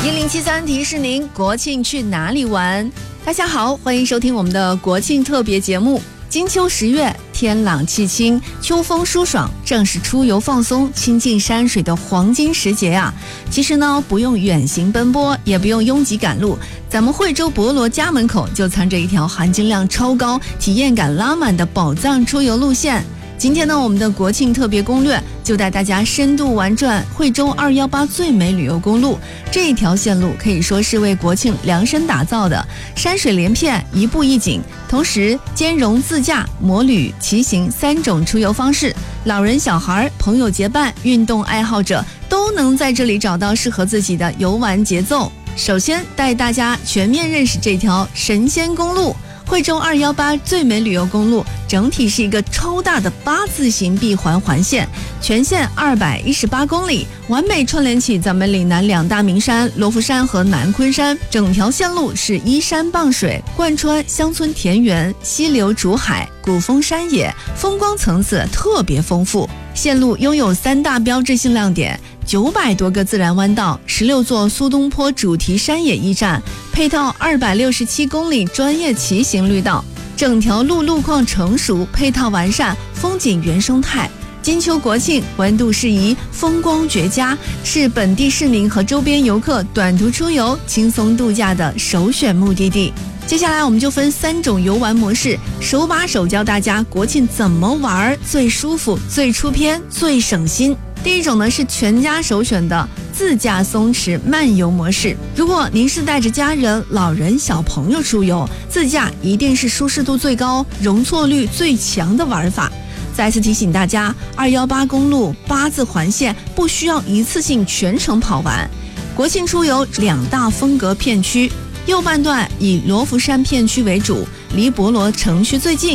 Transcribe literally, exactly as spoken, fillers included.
一零七三提示您，国庆去哪里玩？大家好，欢迎收听我们的国庆特别节目。金秋十月，天朗气清，秋风舒爽，正是出游放松、亲近山水的黄金时节啊！其实呢，不用远行奔波，也不用拥挤赶路，咱们惠州博罗家门口就藏着一条含金量超高、体验感拉满的宝藏出游路线。今天呢，我们的国庆特别攻略就带大家深度玩转惠州二一八最美旅游公路。这一条线路可以说是为国庆量身打造的，山水连片，一步一景，同时兼容自驾、摩旅、骑行三种出游方式，老人、小孩、朋友结伴、运动爱好者都能在这里找到适合自己的游玩节奏。首先带大家全面认识这条神仙公路。惠州二一八最美旅游公路整体是一个超大的八字形闭环环线，全线二百一十八公里，完美串联起咱们岭南两大名山罗浮山和南昆山。整条线路是依山傍水，贯穿乡村田园、溪流竹海、古风山野，风光层次特别丰富。线路拥有三大标志性亮点，九百多个自然弯道，十六座苏东坡主题山野驿站，配套二百六十七公里专业骑行绿道，整条路路况成熟，配套完善，风景原生态。金秋国庆，温度适宜，风光绝佳，是本地市民和周边游客短途出游、轻松度假的首选目的地。接下来我们就分三种游玩模式，手把手教大家国庆怎么玩最舒服、最出片、最省心。第一种呢是全家首选的自驾松弛漫游模式。如果您是带着家人、老人、小朋友出游，自驾一定是舒适度最高、容错率最强的玩法。再次提醒大家，二一八公路八字环线不需要一次性全程跑完。国庆出游两大风格片区，右半段以罗浮山片区为主，离博罗城区最近，